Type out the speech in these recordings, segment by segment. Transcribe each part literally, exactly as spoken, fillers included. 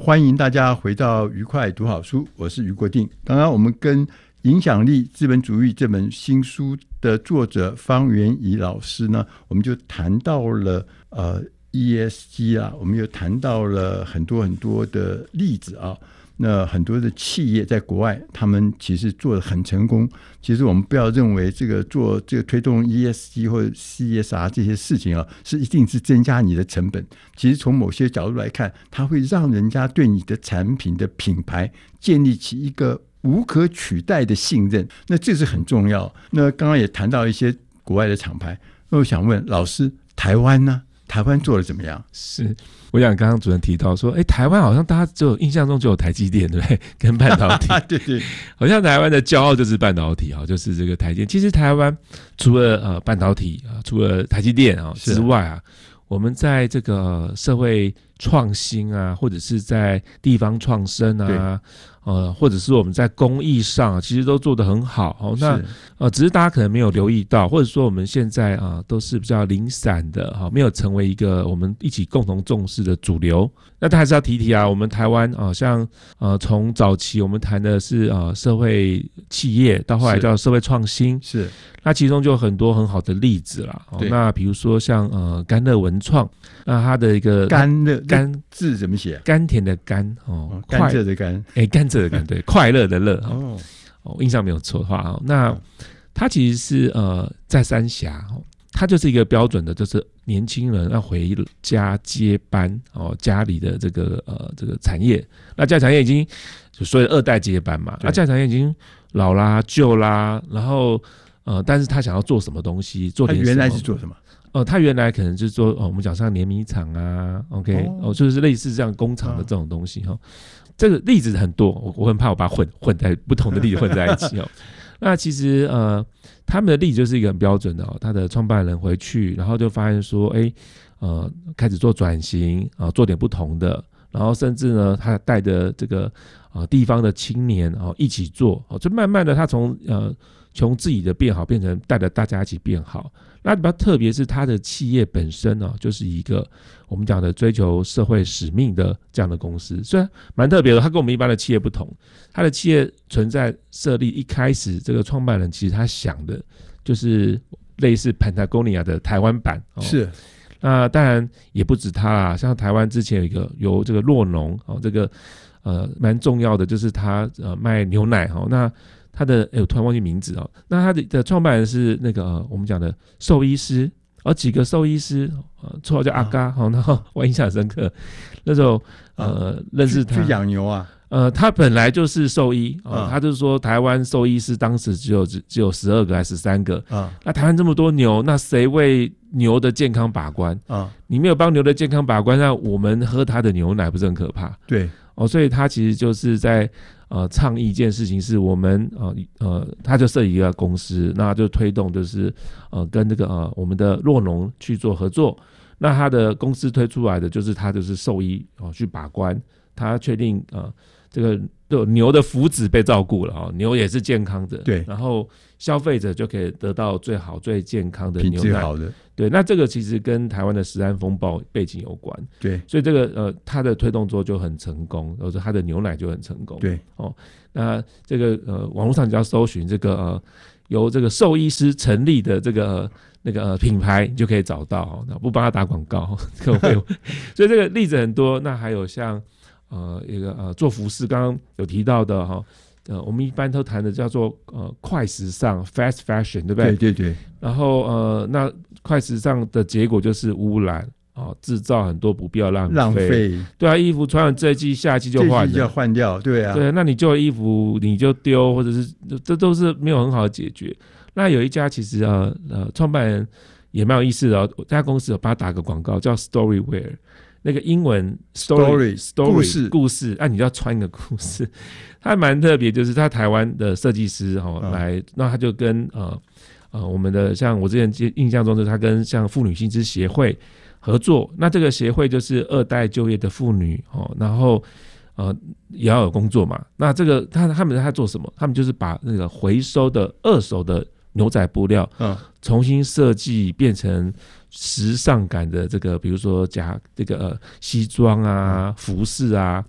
欢迎大家回到愉快读好书，我是余国定。刚刚我们跟《影响力资本主义》这本新书的作者方元怡老师呢，我们就谈到了呃 E S G 啊，我们又谈到了很多很多的例子啊。那很多的企业在国外，他们其实做得很成功。其实我们不要认为这个做这个推动 E S G 或者 C S R 这些事情啊，是一定是增加你的成本。其实从某些角度来看，它会让人家对你的产品的品牌建立起一个无可取代的信任。那这是很重要。那刚刚也谈到一些国外的厂牌，那我想问老师，台湾呢？台湾做的怎么样？ 是，我想刚刚主任提到说，哎，台湾好像大家只有印象中就有台积电，对不对？跟半导体， 对对， 好像台湾的骄傲就是半导体啊，就是这个台积电。其实台湾除了呃半导体啊，除了台积电啊之外啊，我们在这个社会创新啊，或者是在地方创生啊，呃，或者是我们在公益上、啊，其实都做得很好。哦，那呃，只是大家可能没有留意到，或者说我们现在啊、呃、都是比较零散的哈、哦，没有成为一个我们一起共同重视的主流。那但还是要提提啊，我们台湾啊、呃，像呃从早期我们谈的是呃社会企业，到后来叫社会创新， 是。 那其中就有很多很好的例子啦。哦、那比如说像呃甘乐文创，那它的一个甘乐甘字怎么写？ 甘甜的甘哦， 哦甘蔗的甘， 哎，甘蔗的甘，对，快乐的乐哦。哦，印象没有错的话哦，那它其实是呃在三峡哦，它就是一个标准的，就是年轻人要回家接班哦，家里的这个呃这个产业，那家产业已经所谓的二代接班嘛，那家产业已经老啦旧啦，然后。呃，但是他想要做什么东西，做点什么？他原来是做什么？ 呃，他原来可能就是做，哦，我们讲像碾米厂啊 ，OK， 哦, 哦，就是类似这样工厂的这种东西哈、哦。这个例子很多，我我很怕我把它混混在不同的例子混在一起哦。那其实呃，他们的例子就是一个很标准的哦，他的创办人回去，然后就发现说，哎，呃，开始做转型啊、呃，做点不同的，然后甚至呢，他带着这个呃地方的青年哦一起做，哦，就慢慢的他从呃。从自己的变好变成带着大家一起变好。那比较特别是他的企业本身呢、啊，就是一个我们讲的追求社会使命的这样的公司，虽然蛮特别的，他跟我们一般的企业不同。他的企业存在设立一开始，这个创办人其实他想的就是类似 Patagonia 的台湾版、哦、 是。 那当然也不止他啦，像台湾之前有一个由这个洛农哦，这个呃蛮重要的，就是他呃卖牛奶哦，那。他的哎，我突然忘记名字哦。那他的的创办人是那个、呃、我们讲的兽医师，而几个兽医师，呃，绰号叫阿嘎，好、啊，然后我印象很深刻。那时候呃、啊、认识他去养牛啊， 呃，他本来就是兽医、呃啊， 他就是说台湾兽医师当时只有只只有十二个还是十三个啊。 那台湾这么多牛，那谁为牛的健康把关啊？你没有帮牛的健康把关，那我们喝他的牛奶不是很可怕？ 对哦，所以他其实就是在。呃，倡议一件事情是我们呃呃，他就设一个公司，那就推动就是呃跟这个呃我们的洛农去做合作。那他的公司推出来的就是他就是兽医哦去把关，他确定呃这个牛的福祉被照顾了哦，牛也是健康的， 对， 然后消费者就可以得到最好最健康的牛奶， 品质好的。 对，那这个其实跟台湾的食安风暴背景有关， 对， 所以这个呃，它的推动之后就很成功，或者它的牛奶就很成功， 对， 哦，那这个呃，网络上只要搜寻这个呃，由这个兽医师成立的这个、呃、那个、呃、品牌，你就可以找到，哦，那不帮他打广告，各位，所以这个例子很多。那还有像呃一个呃做服饰，刚刚有提到的哈。呃，我们一般都谈的叫做呃快时尚 （fast fashion）， 对不对？ 对对对。 然后呃，那快时尚的结果就是污染啊，制造很多不必要浪费。 浪费。 对啊，衣服穿了这一季，下一季就换了， 这一季就要换掉，对啊。 对，那你旧的衣服你就丢，或者是这都是没有很好的解决。那有一家其实呃呃，创办人也蛮有意思的哦，这家公司有帮他打个广告，叫 Storywear。那个英文 story story 故事故事，啊，你就要穿一个故事，它蛮特别，就是他台湾的设计师哈、哦嗯、来，那他就跟呃呃我们的像我之前印象中就是他跟像妇女薪资协会合作，那这个协会就是二代就业的妇女哦，然后呃也要有工作嘛，那这个他他们在做什么？他们就是把那个回收的二手的牛仔布料，嗯，重新设计变成时尚感的这个，比如说夹这个、呃、西装啊、服饰啊，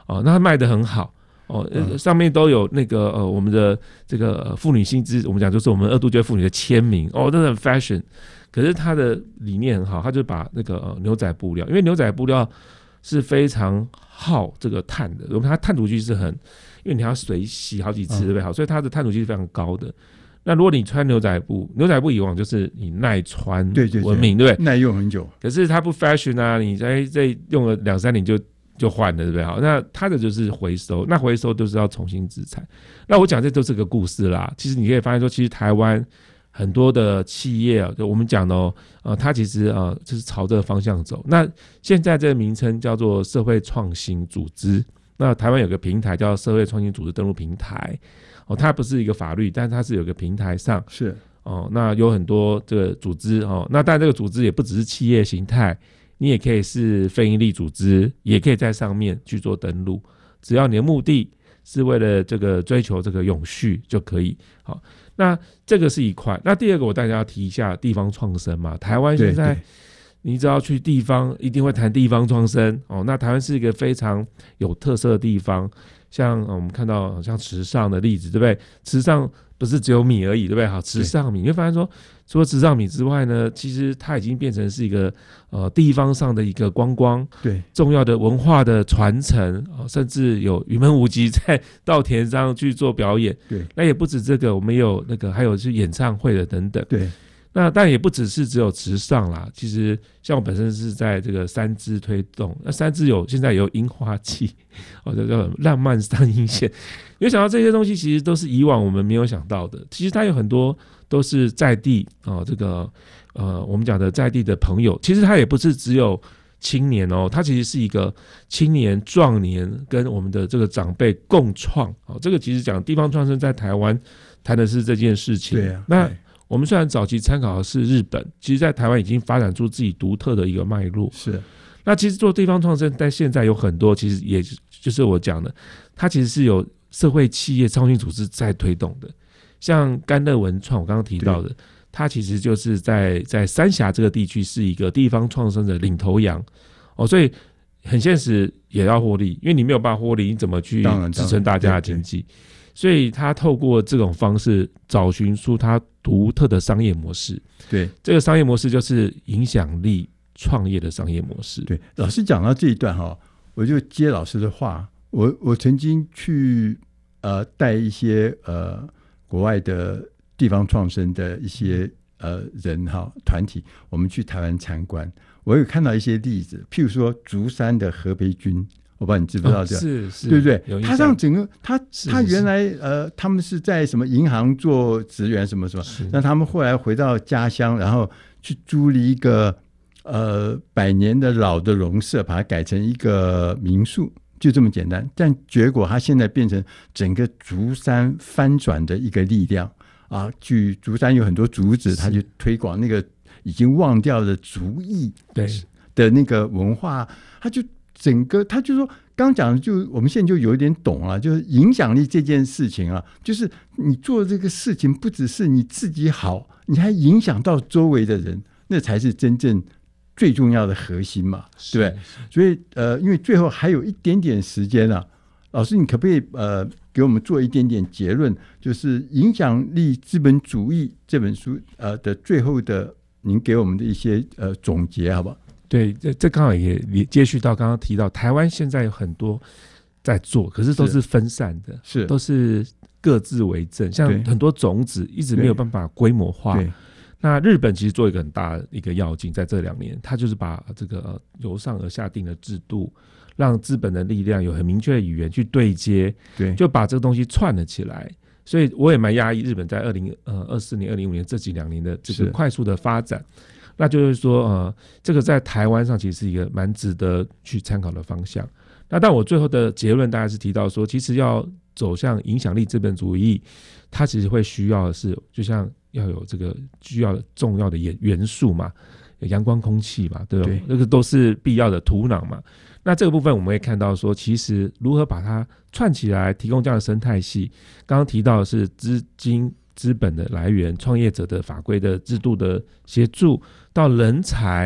哦，那它卖得很好。哦、嗯，上面都有那个呃，我们的这个妇女新知，我们讲就是我们二度就业妇女的签名哦，真的很 fashion。可是它的理念很好，它就把那个、呃、牛仔布料，因为牛仔布料是非常耗这个碳的，它碳足迹是很，因为你要水洗好几次，对不对？好，所以它的碳足迹是非常高的。那如果你穿牛仔布，牛仔布以往就是以耐穿闻名，对不对？ 耐用很久。 可是它不 fashion 啊，你在这用了两三年就。就换了，对不对？好，那它的就是回收，那回收都是要重新制裁。那我讲这都是个故事啦。其实你可以发现说，其实台湾很多的企业啊，就我们讲的哦，呃，它其实呃就是朝这个方向走。那现在这个名称叫做社会创新组织。那台湾有个平台叫社会创新组织登录平台，哦，它不是一个法律，但它是有个平台上是哦，那有很多这个组织哦，那当然这个组织也不只是企业形态。你也可以是非营利组织，也可以在上面去做登录，只要你的目的是为了这个追求这个永续就可以。好，那这个是一块。那第二个我大家要提一下地方创生嘛，台湾现在你只要去地方一定会谈地方创生哦。那台湾是一个非常有特色的地方，像我们看到像池上的例子，对不对？池上不是只有米而已，对不对？好，池上米，你会发现说，除了池上米之外呢，其实它已经变成是一个呃地方上的一个观光， 对重要的文化的传承、呃、甚至有云门舞集在稻田上去做表演。 对， 那也不止这个，我们也有那个还有是演唱会的等等。 对。 那但也不只是只有池上啦，其实像我本身是在这个三芝推动，那三芝有现在有樱花季，哦，叫做浪漫上樱线。你会想到这些东西，其实都是以往我们没有想到的。其实它有很多都是在地哦，这个呃，我们讲的在地的朋友，其实它也不是只有青年哦，它其实是一个青年、壮年跟我们的这个长辈共创哦。这个其实讲地方创生在台湾谈的是这件事情。 对啊， 那。我们虽然早期参考的是日本，其实在台湾已经发展出自己独特的一个脉络。 是， 那其实做地方创生，在现在有很多，其实也就是我讲的，它其实是有社会企业创新组织在推动的。像甘乐文创，我刚刚提到的，它其实就是在在三峡这个地区是一个地方创生的领头羊哦，所以很现实，也要获利，因为你没有办法获利，你怎么去支撑大家的经济？所以他透过这种方式找寻出他独特的商业模式。 对， 这个商业模式就是影响力创业的商业模式。 对，老师讲到这一段哈，我就接老师的话，我我曾经去呃带一些呃国外的地方创生的一些呃人哈团体，我们去台湾参观，我有看到一些例子，譬如说竹山的何培军。我不知道你知不知道这、哦、 是是， 对不对？他让整个他是他原来呃，他们是在什么银行做职员什么什么，那他们后来回到家乡，然后去租了一个呃百年的老的农舍，把它改成一个民宿，就这么简单。但结果他现在变成整个竹山翻转的一个力量啊！据竹山有很多竹子，他就推广那个已经忘掉的竹艺对的那个文化，他就。整个他就说刚讲的就我们现在就有一点懂了，就是影响力这件事情啊，就是你做这个事情不只是你自己好，你还影响到周围的人，那才是真正最重要的核心嘛，对不对？所以呃，因为最后还有一点点时间啊，老师你可不可以呃给我们做一点点结论，就是《影响力资本主义》这本书呃的最后的您给我们的一些呃总结好不好？ 对，这这刚好也也接续到刚刚提到，台湾现在有很多在做，可是都是分散的， 是都是各自为政，像很多种子一直没有办法规模化。那日本其实做一个很大的一个要紧，在这两年，它就是把这个由上而下定的制度，让资本的力量有很明确的语言去对接， 对， 就把这个东西串了起来。所以我也蛮压抑日本在二零呃二四年、二零五年这几两年的这个快速的发展。那就是说，呃，这个在台湾上其实是一个蛮值得去参考的方向。那但我最后的结论大概是提到说，其实要走向影响力资本主义，它其实会需要的是，就像要有这个需要重要的元素嘛，有阳光、空气嘛，对吧？对，那个都是必要的土壤嘛。那这个部分我们会看到说，其实如何把它串起来，提供这样的生态系。刚刚提到的是资金、资本的来源、创业者的法规的制度的协助，到人才，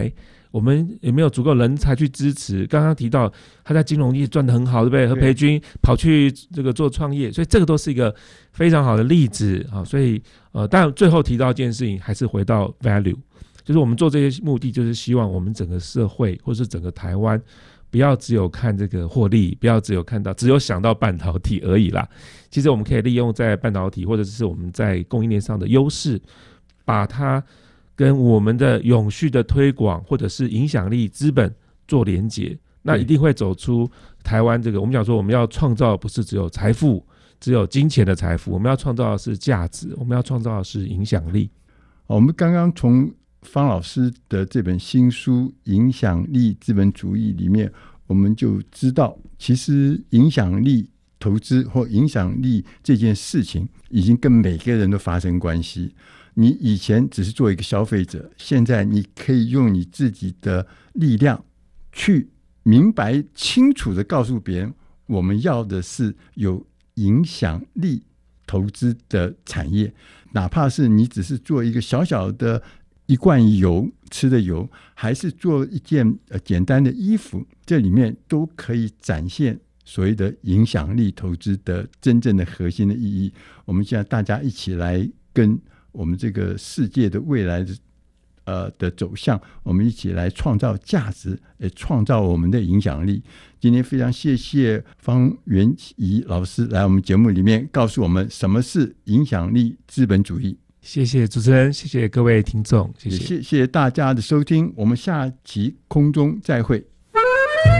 我们有没有足够人才去支持？刚刚提到他在金融业赚得很好，对不对？何培军跑去这个做创业，所以这个都是一个非常好的例子啊。所以呃，当然最后提到一件事情，还是回到 value， 就是我们做这些目的，就是希望我们整个社会或是整个台湾，不要只有看这个获利，不要只有看到只有想到半导体而已啦。其实我们可以利用在半导体或者是我们在供应链上的优势，把它跟我们的永续的推广或者是影响力资本做连结，那一定会走出台湾这个。我们讲说我们要创造不是只有财富，只有金钱的财富，我们要创造的是价值，我们要创造的是影响力。 我们刚刚从方老师的这本新书《影响力资本主义》里面，我们就知道其实影响力投资或影响力这件事情已经跟每个人都发生关系。你以前只是做一个消费者，现在你可以用你自己的力量去明白清楚的告诉别人，我们要的是有影响力投资的产业。哪怕是你只是做一个小小的一罐油吃的油，还是做一件、呃、简单的衣服，这里面都可以展现所谓的影响力投资的真正的核心的意义。我们现在大家一起来跟我们这个世界的未来的呃的走向，我们一起来创造价值，也创造我们的影响力。今天非常谢谢方元怡老师来我们节目里面告诉我们什么是影响力资本主义。 谢谢主持人，谢谢各位听众，谢谢， 谢谢大家的收听，我们下期空中再会。